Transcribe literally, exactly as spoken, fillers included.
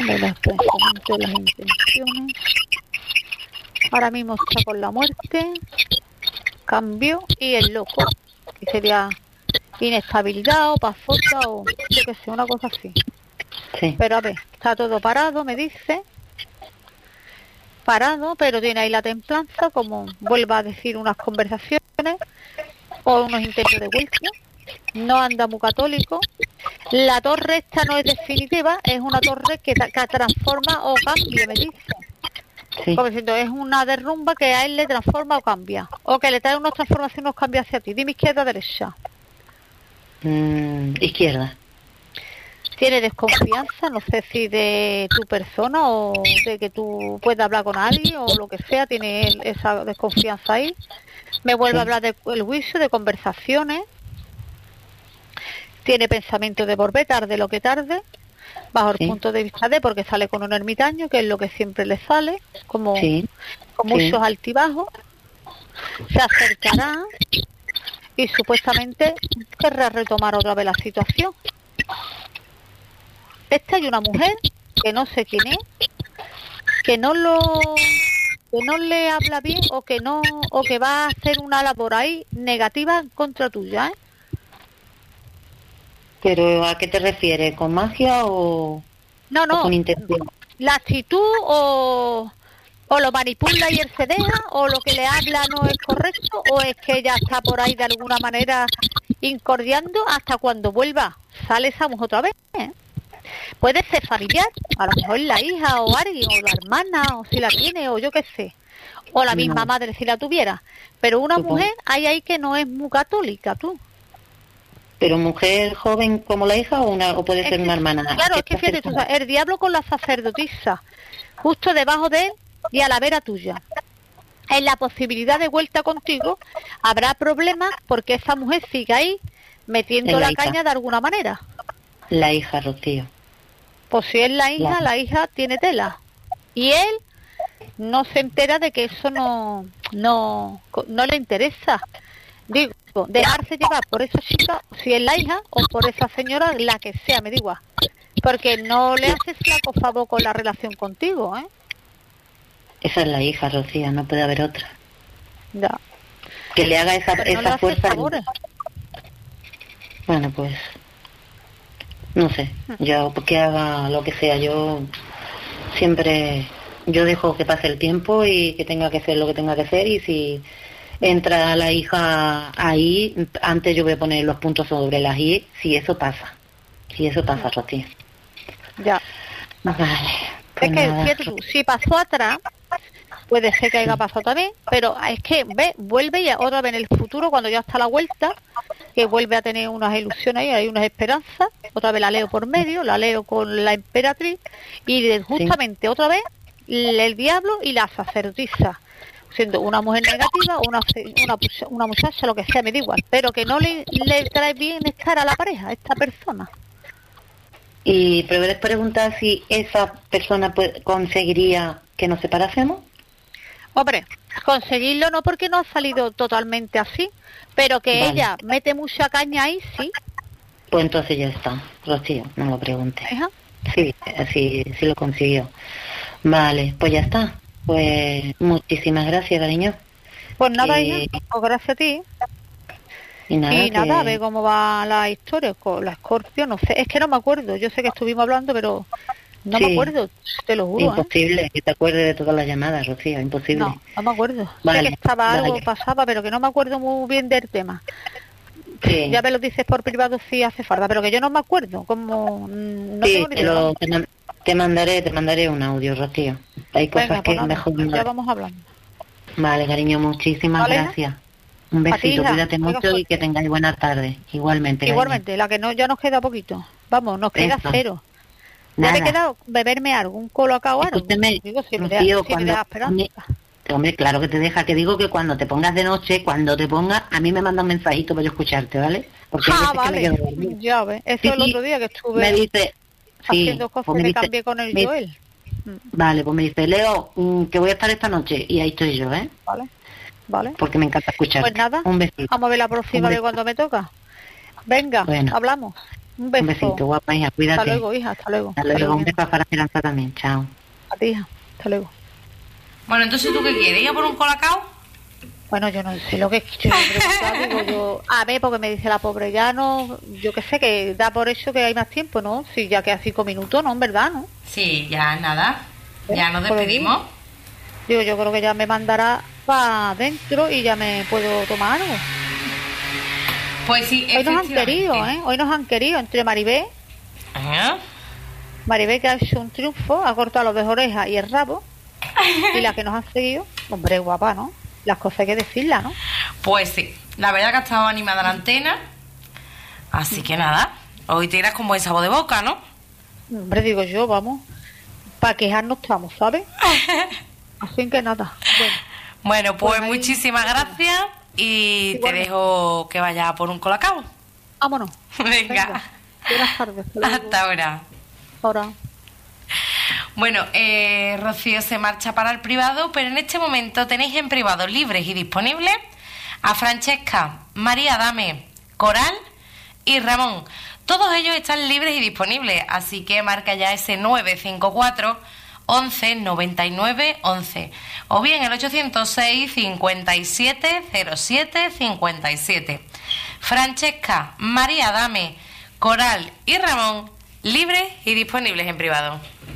de los pensamientos, las intenciones. Ahora mismo está con la muerte, cambio y el loco, que sería inestabilidad o pasota o yo que sé, una cosa así. Sí. Pero a ver, está todo parado, me dice. Parado, pero tiene ahí la templanza, como vuelva a decir unas conversaciones o unos intentos de vuelta. No anda muy católico. La torre esta no es definitiva, es una torre que, que transforma o cambia, me dice. Sí. Como diciendo, es una derrumba que a él le transforma o cambia. O que le trae unas transformaciones o cambia hacia ti. Dime izquierda o derecha. Mm, izquierda. Tiene desconfianza, no sé si de tu persona o de que tú puedas hablar con alguien o lo que sea, tiene él esa desconfianza ahí. Me vuelve Sí. a hablar del juicio, de conversaciones. Tiene pensamiento de volver tarde lo que tarde, bajo el Sí. punto de vista de, porque sale con un ermitaño, que es lo que siempre le sale, como Sí. con Sí. muchos altibajos. Se acercará y supuestamente querrá retomar otra vez la situación. Esta hay una mujer que no sé quién es, que no lo que no le habla bien o que no o que va a hacer una labor ahí negativa contra tuya, ¿eh? Pero ¿a qué te refieres? ¿Con magia o, No, o no, con intención? la actitud o o lo manipula y él se deja, o lo que le habla no es correcto, o es que ella está por ahí de alguna manera incordiando hasta cuando vuelva. Sale esa mujer otra vez, ¿eh? Puede ser familiar, a lo mejor la hija o alguien, o la hermana, o si la tiene, o yo qué sé, o la misma No. madre si la tuviera. Pero una Supongo. mujer hay ahí que no es muy católica, tú. ¿Pero mujer joven como la hija o, una, o puede Es ser que, una hermana? claro, es que Esta fíjate tú, persona- el diablo con la sacerdotisa, justo debajo de él y a la vera tuya. En la posibilidad de vuelta contigo habrá problemas porque esa mujer sigue ahí metiendo Es la la hija. caña de alguna manera. La hija, Rocío. Pues si es la hija, La- la hija tiene tela. Y él no se entera de que eso no no no le interesa. Digo, dejarse llevar por esa chica, si es la hija o por esa señora, la que sea, me digo. Porque no le haces flaco favor con la relación contigo, ¿eh? Esa es la hija, Rocío, no puede haber otra. Ya. Que le haga esa, Pero no esa le haces fuerza. favores. Bueno, pues no sé, yo que haga lo que sea, yo siempre, yo dejo que pase el tiempo y que tenga que hacer lo que tenga que hacer, y si entra la hija ahí, antes yo voy a poner los puntos sobre las i, si eso pasa, si eso pasa, Rocío. Ya. Vale, Es pues que, nada, fíjate tú, si pasó atrás, puede ser que haya pasado también, pero es que, ve, vuelve y otra vez en el futuro, cuando ya está a la vuelta, que vuelve a tener unas ilusiones ahí, hay unas esperanzas, otra vez la leo por medio, la leo con la emperatriz, y de- justamente otra vez el, el diablo y la sacerdotisa, siendo una mujer negativa, una, una, una muchacha, lo que sea, me da igual, pero que no le, le trae bienestar a la pareja, a esta persona. Y puedes preguntar si esa persona puede- conseguiría que nos separásemos. Hombre, conseguirlo no porque no ha salido totalmente así, pero que Vale. ella mete mucha caña ahí, sí. Pues entonces ya está, Rocío, no lo pregunte. Ajá. Sí, sí, sí lo consiguió. Vale, pues ya está. Pues muchísimas gracias, cariño. Pues nada, Que- hija, pues gracias a ti. Y nada, Y nada, a que- ver cómo va la historia con la Scorpio, no sé, es que no me acuerdo, yo sé que estuvimos hablando, pero no Sí. me acuerdo, te lo juro, ¿eh? imposible que te acuerdes de todas las llamadas, Rocío, imposible. No, no me acuerdo. Vale, Sé que estaba algo, vale. pasaba, pero que no me acuerdo muy bien del tema. Sí, Ya me lo dices por privado si hace falta, pero que yo no me acuerdo, como mm, no sí, tengo ni te, idea. lo, te, man- te mandaré, te mandaré un audio, Rocío. Hay cosas Venga, que pues es nada, mejor ya mandar. vamos hablando. Vale, cariño, muchísimas Vale, hija. gracias. Un A ti, besito, hija. cuídate Venga, mucho y suerte. que tengáis buena tarde. Igualmente, cariño. Igualmente, la que no ya nos queda poquito. Vamos, nos queda Eso. cero. Ya me Nada. queda beberme algo, un colacao o algo. Escúchame, Digo, si me Rocío, deja, si me cuando... deja esperanza. Hombre, claro que te deja, que digo que cuando te pongas de noche, cuando te pongas, a mí me manda un mensajito para yo escucharte, ¿vale? Porque hay Ah, veces que me vale. quedo dormida. Ya ves. Eso Sí, el sí, otro día que estuve me dice, sí, haciendo cosas pues me que dice, cambié con el me- Joel. Mm, vale, pues me dice, Leo, mm, que voy a estar esta noche, y ahí estoy yo, ¿eh? Vale, vale. Porque me encanta escucharte. Pues nada, Un besito. vamos a ver la próxima Un vez besito. cuando me toca. Venga, Bueno. hablamos. Un beso. Un besito, guapa, hija, cuídate. Hasta luego, hija, hasta luego. Hasta luego, un beso para Esperanza también, chao. A ti, hija, hasta luego. Bueno, entonces, ¿tú qué quieres? ¿Ir a por un colacao? Bueno, yo no sé lo que quiero preguntar, digo yo, a ver, porque me dice la pobre, ya no, yo qué sé, que da por eso que hay más tiempo, ¿no? Si ya queda cinco minutos, ¿no? En verdad, ¿no? Sí, ya nada. Ya nos Por despedimos. Digo, yo creo que ya me mandará para adentro y ya me puedo tomar algo. Pues sí, Hoy nos han efectivamente. querido, ¿eh? Hoy nos han querido entre Maribé, Ajá. Maribé que ha hecho un triunfo, ha cortado las dos orejas y el rabo, y la que nos ha seguido, hombre, guapa, ¿no? Las cosas hay que decirlas, ¿no? Pues sí, la verdad que ha estado animada la antena. Así que nada, hoy te irás con buen sabor de boca, ¿no? Hombre, digo yo, vamos, para quejarnos estamos, ¿sabes? Así que nada, bueno. Bueno, pues, Pues ahí- muchísimas gracias y te Igualmente. dejo que vayas a por un colacao. Vámonos. Venga, Buenas tardes. Hasta luego. hasta ahora. Ahora. Bueno, eh, Rocío se marcha para el privado, pero en este momento tenéis en privado libres y disponibles a Francesca, María Dame, Coral y Ramón. Todos ellos están libres y disponibles, así que marca ya ese nueve cinco cuatro once noventa y nueve once o bien el ochocientos seis cincuenta y siete cero siete cincuenta y siete. Francesca, María Dame, Coral y Ramón, libres y disponibles en privado.